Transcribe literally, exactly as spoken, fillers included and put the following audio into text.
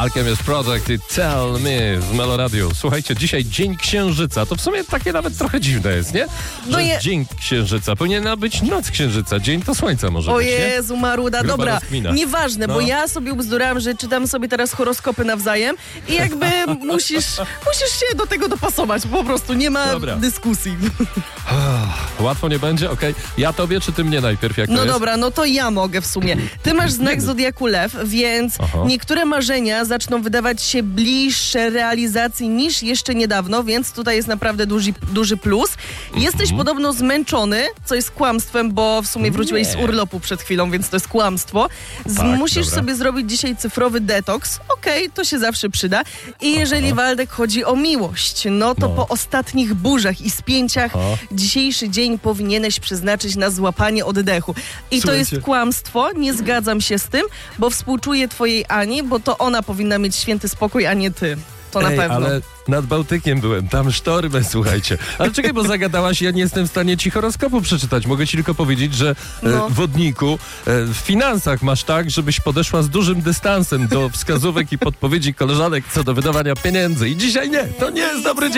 Alchemist Project i Tell Me z Meloradiu. Słuchajcie, dzisiaj Dzień Księżyca. To w sumie takie nawet trochę dziwne jest, nie? No Że je... Dzień Księżyca. Powinna być Noc Księżyca. Dzień to Słońca może O być, nie? Jezu, Maruda, Gruba dobra, rozkmina. nieważne, No. bo ja sobie ubzdurałam, że czytam sobie teraz horoskopy nawzajem i jakby musisz, musisz się do tego dopasować, po prostu nie ma Dobra. dyskusji. Łatwo nie będzie? Okej. Ja tobie, czy ty mnie najpierw, jak to No jest? dobra, no to ja mogę w sumie. Ty masz znak zodiaku Lew, więc Aha. niektóre marzenia zaczną wydawać się bliższe realizacji niż jeszcze niedawno, więc tutaj jest naprawdę duży, duży plus. Jesteś Mhm. podobno zmęczony, co jest kłamstwem, bo w sumie wróciłeś Nie. z urlopu przed chwilą, więc to jest kłamstwo. Z, Tak, musisz dobra. sobie zrobić dzisiaj cyfrowy detoks. Okej, to się zawsze przyda. I jeżeli, Waldek, chodzi o miłość, no to No. po ostatnich burzach i spięciach Aha. dzisiejszy dzień powinieneś przeznaczyć na złapanie oddechu. I to Słuchajcie. jest kłamstwo, nie zgadzam się z tym, bo współczuję twojej Ani, bo to ona powinna mieć święty spokój, a nie ty. To na Ej, pewno. ale nad Bałtykiem byłem, tam sztormy, słuchajcie. Ale czekaj, bo zagadałaś, ja nie jestem w stanie ci horoskopu przeczytać. Mogę ci tylko powiedzieć, że e, No. wodniku, e, w finansach masz tak, żebyś podeszła z dużym dystansem do wskazówek i podpowiedzi koleżanek co do wydawania pieniędzy. I dzisiaj nie, to nie jest dobry dzień.